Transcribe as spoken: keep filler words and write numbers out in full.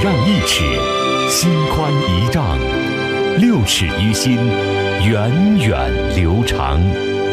让一尺，心宽一丈，六尺于心，源远流长。